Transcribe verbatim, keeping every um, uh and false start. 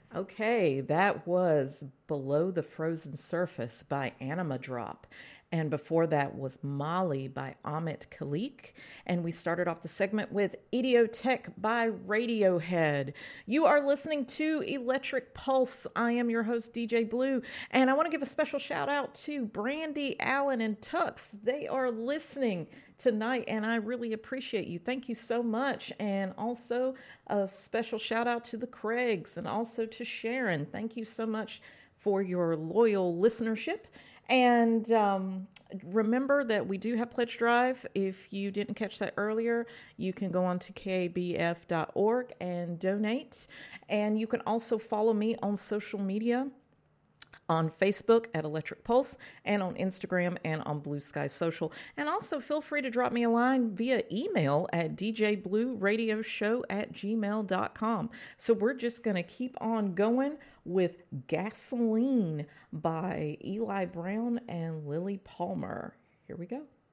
Okay, that was Below the Frozen Surface by Anima Drop. And before that was Molly by Amit Khalik. And we started off the segment with Idiotech by Radiohead. You are listening to Electric Pulse. I am your host, D J Blue. And I want to give a special shout out to Brandy, Allen, and Tux. They are listening tonight, and I really appreciate you. Thank you so much. And also a special shout out to the Craigs and also to Sharon. Thank you so much for your loyal listenership. And um, remember that we do have Pledge Drive. If you didn't catch that earlier, you can go on to k a b f dot org and donate. And you can also follow me on social media, on Facebook at Electric Pulse, and on Instagram and on Blue Sky Social. And also feel free to drop me a line via email at d j blue radio show at gmail dot com. So we're just going to keep on going with Gasoline by Eli Brown and Lily Palmer. Here we go.